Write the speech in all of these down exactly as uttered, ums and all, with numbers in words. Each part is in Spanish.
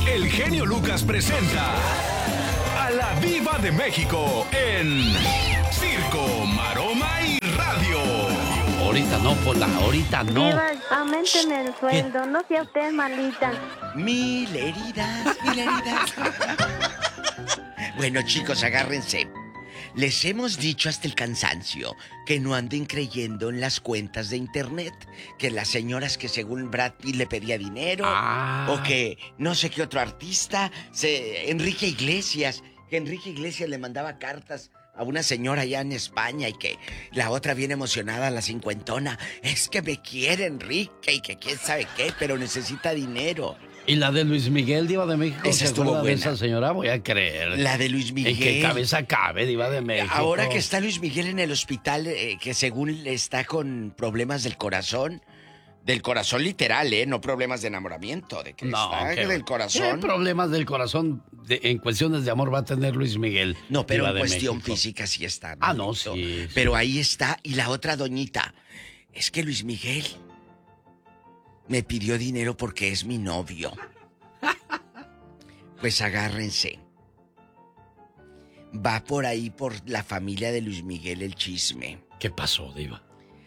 el genio Lucas presenta a la Diva de México en Circo, Maroma y Radio. Ahorita no, Pola, ahorita no. Diva, aumenten el sueldo, no sea usted malita. Mil heridas, mil heridas. Bueno, chicos, agárrense. Les hemos dicho hasta el cansancio que no anden creyendo en las cuentas de internet, que las señoras que según Brad Pitt le pedía dinero, ah. o que no sé qué otro artista, se, Enrique Iglesias, que Enrique Iglesias le mandaba cartas a una señora allá en España y que la otra bien emocionada, la cincuentona, es que me quiere Enrique y que quién sabe qué, pero necesita dinero. Y la de Luis Miguel, Diva de México, esa ¿se estuvo acuerda buena. de esa señora? Voy a creer. La de Luis Miguel. ¿En qué cabeza cabe, Diva de México? Ahora que está Luis Miguel en el hospital, eh, que según está con problemas del corazón, del corazón literal, ¿eh? No problemas de enamoramiento, de que No, está ¿qué, del ¿qué corazón. problemas del corazón de- en cuestiones de amor va a tener Luis Miguel? No, pero Diva en de cuestión México? física sí está. Ah, no, manito. sí, sí. Pero ahí está. Y la otra doñita, es que Luis Miguel me pidió dinero porque es mi novio. Pues agárrense. Va por ahí por la familia de Luis Miguel el chisme. ¿Qué pasó, Diva?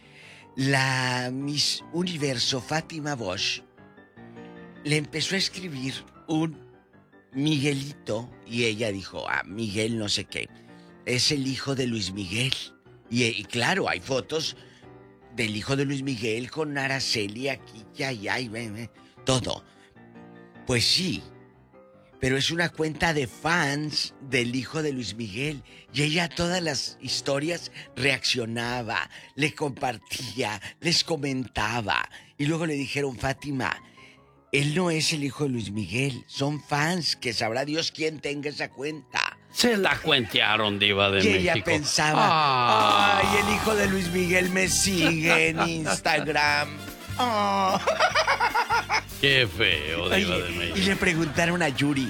La Miss Universo Fátima Bosch le empezó a escribir un Miguelito y ella dijo, ah, Miguel no sé qué, es el hijo de Luis Miguel. Y, y claro, hay fotos del hijo de Luis Miguel con Araceli aquí, ya, ya, y ve, ve, todo. Pues sí, pero es una cuenta de fans del hijo de Luis Miguel. Y ella a todas las historias reaccionaba, le compartía, les comentaba. Y luego le dijeron, Fátima, él no es el hijo de Luis Miguel, son fans, que sabrá Dios quién tenga esa cuenta. Se la cuentearon, Diva de Y México. ella pensaba, Ah. ay, el hijo de Luis Miguel me sigue en Instagram. Oh. Qué feo, Diva Oye, de México. y le preguntaron a Yuri.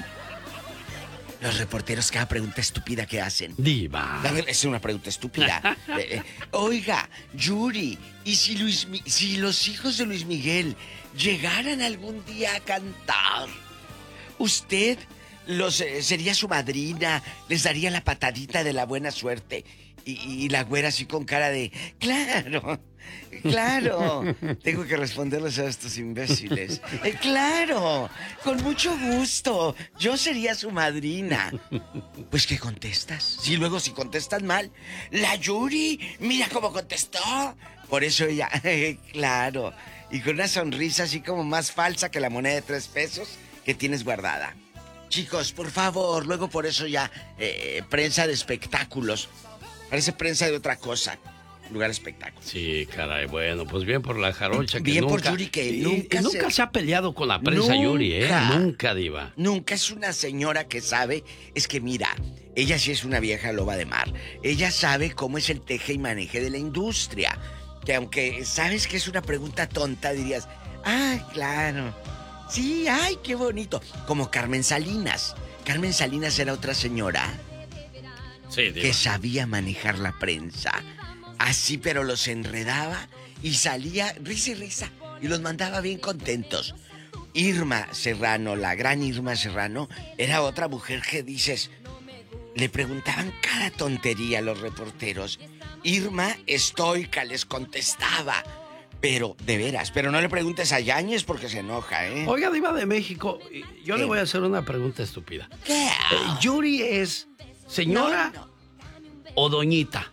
Los reporteros, cada pregunta estúpida que hacen. Diva. A ver, es una pregunta estúpida. Eh, eh, Oiga, Yuri, ¿y si, Luis, Mi- si los hijos de Luis Miguel llegaran algún día a cantar, usted los, eh, sería su madrina, les daría la patadita de la buena suerte? Y, y la güera así con cara de, claro, claro. Tengo que responderles a estos imbéciles. Eh, claro, con mucho gusto. Yo sería su madrina. Pues, ¿qué contestas? Si luego si contestas mal, la Yuri, mira cómo contestó. Por eso ella, claro. Y con una sonrisa así como más falsa que la moneda de tres pesos que tienes guardada. Chicos, por favor, luego por eso ya, eh, prensa de espectáculos. Parece prensa de otra cosa, en lugar de espectáculos. Sí, caray, bueno, pues bien por la jarocha que Bien nunca... por Yuri, que y- nunca y nunca se- se... ha peleado con la prensa, Nunca. Yuri, ¿eh? Nunca, Diva. Nunca es una señora que sabe, es que mira, ella sí es una vieja loba de mar. Ella sabe cómo es el teje y maneje de la industria. Que aunque sabes que es una pregunta tonta, dirías, ay, claro. Sí, ay, qué bonito. Como Carmen Salinas. Carmen Salinas era otra señora Sí, Diva. que sabía manejar la prensa. Así, pero los enredaba y salía risa y risa. Y los mandaba bien contentos. Irma Serrano, la gran Irma Serrano, era otra mujer que dices, le preguntaban cada tontería a los reporteros. Irma estoica les contestaba. Pero, de veras, pero no le preguntes a Yáñez porque se enoja, ¿eh? Oiga, Diva de México, yo le ¿Qué? voy a hacer una pregunta estúpida. ¿Qué? Eh, ¿Yuri es señora No, no. o doñita?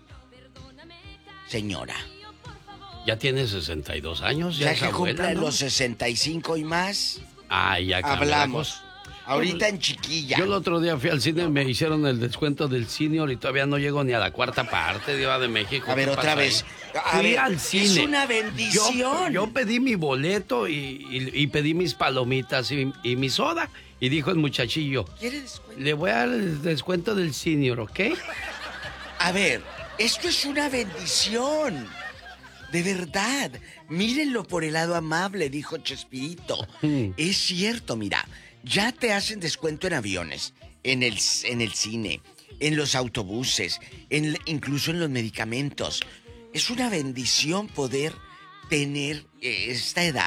Señora. Ya tiene sesenta y dos años, ya Ya es que abuela, cumpla ¿no? los sesenta y cinco y más, Ah, ya cambió la hablamos. cosa. Ahorita en chiquilla. Yo el otro día fui al cine, me hicieron el descuento del senior y todavía no llego ni a la cuarta parte, Diva de México. A ver, ¿Qué otra pasa vez. ahí? A Fui ver, al es cine. una Yo, bendición. yo pedí mi boleto y, y- y pedí mis palomitas y, y mi soda. Y dijo el muchachillo, ¿Quiere descuento? le voy a dar el descuento del senior, ¿ok? A ver, esto es una bendición. De verdad. Mírenlo por el lado amable, dijo Chespirito. Mm. Es cierto, mira. Ya te hacen descuento en aviones, en el, en el cine, en los autobuses, en, incluso en los medicamentos. Es una bendición poder tener eh, esta edad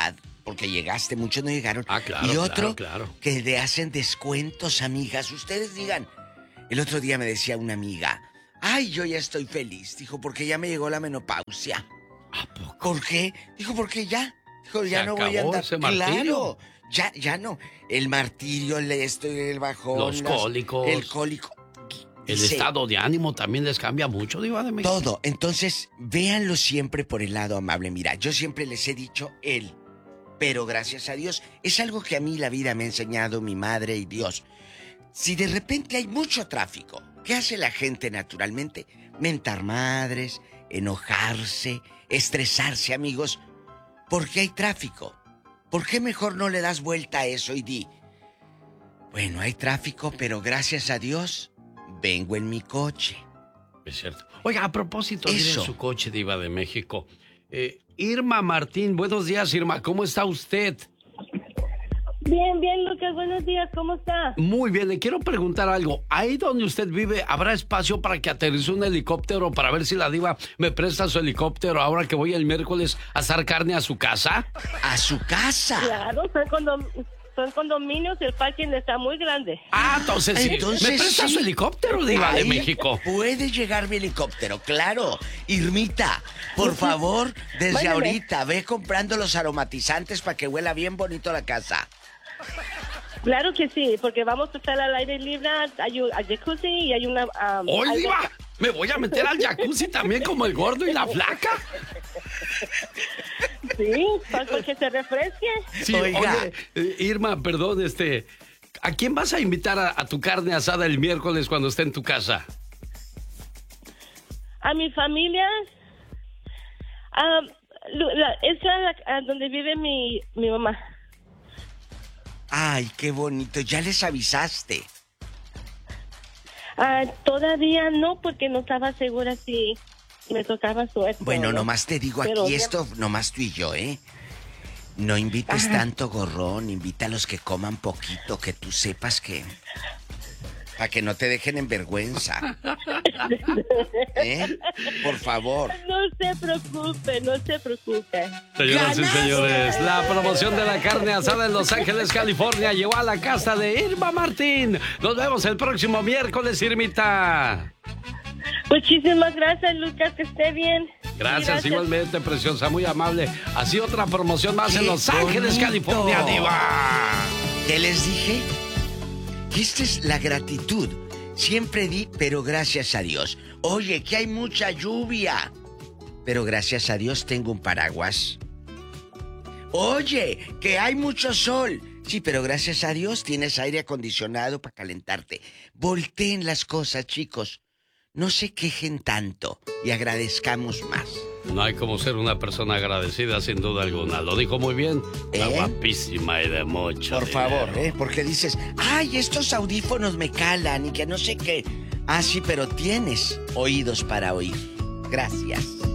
porque llegaste, muchos no llegaron. Ah, claro, y otro, claro, claro. que le hacen descuentos, amigas. Ustedes digan. El otro día me decía una amiga, ay, yo ya estoy feliz. Dijo, porque ya me llegó la menopausia. ¿A poco? ¿Por qué? Dijo, porque ya. Dijo, ya Se no voy a acabó andar. ese martirio. Claro, ya, ya no. El martirio, el esto, el bajón. Los las- cólicos. El cólico. El Dice, estado de ánimo también les cambia mucho, Diva de México. todo. Entonces, véanlo siempre por el lado amable. Mira, yo siempre les he dicho él, pero gracias a Dios, es algo que a mí la vida me ha enseñado mi madre y Dios. Si de repente hay mucho tráfico, ¿qué hace la gente naturalmente? Mentar madres, enojarse, estresarse, amigos. ¿Por qué hay tráfico? ¿Por qué mejor no le das vuelta a eso y di, bueno, hay tráfico, pero gracias a Dios, vengo en mi coche? Es cierto. Oiga, a propósito de ir Eso. en su coche, Diva de México. Eh, Irma Martín, buenos días, Irma. ¿Cómo está usted? Bien, bien, Lucas, buenos días, ¿cómo está? Muy bien, le quiero preguntar algo. Ahí donde usted vive, ¿habrá espacio para que aterrice un helicóptero para ver si la Diva me presta su helicóptero ahora que voy el miércoles a asar carne a su casa? ¡A su casa! Claro, son, condom son condominios y el parking está muy grande. Ah, entonces sí. Entonces, ¿Me presta sí. su helicóptero, Diva de Ahí México? Puede llegar mi helicóptero, claro. Irmita, por favor, desde Mándame. ahorita ve comprando los aromatizantes para que huela bien bonito la casa. Claro que sí, porque vamos a estar al aire libre, hay un hay jacuzzi y hay una... Um, ¡Hoy, Diva! alberca. ¿Me voy a meter al jacuzzi también como el gordo y la flaca? Sí, para que se refresque. Sí, Oiga. oye, eh, Irma, perdón, este... ¿A quién vas a invitar a, a tu carne asada el miércoles cuando esté en tu casa? A mi familia, um, lu- la- es la, a donde vive mi, mi mamá. Ay, qué bonito, ya les avisaste. Ah, todavía no, porque no estaba segura si me tocaba suerte. Bueno, o no. nomás te digo Pero aquí ya- esto, nomás tú y yo, ¿eh? No invites Ajá. tanto gorrón, invita a los que coman poquito, que tú sepas que... Para que no te dejen en vergüenza. ¿Eh? Por favor. No se preocupe, no se preocupe. Señoras y ¡Ganaste! señores, la promoción de la carne asada en Los Ángeles, California, llegó a la casa de Irma Martín. Nos vemos el próximo miércoles, Irmita. Muchísimas gracias, Lucas, que esté bien. Gracias, igualmente, preciosa, muy amable. Así otra promoción más ¡Qué en Los Ángeles, bonito! California, Diva. ¿Qué les dije? Que esta es la gratitud. Siempre di, pero gracias a Dios. Oye, que hay mucha lluvia. Pero gracias a Dios tengo un paraguas. Oye, que hay mucho sol. Sí, pero gracias a Dios tienes aire acondicionado para calentarte. Volteen las cosas, chicos. No se quejen tanto y agradezcamos más. No hay como ser una persona agradecida, sin duda alguna. Lo dijo muy bien. La ¿Eh? guapísima y de mucho Por favor, dinero. ¿eh? Porque dices, ay, estos audífonos me calan y que no sé qué. Ah, sí, pero tienes oídos para oír. Gracias.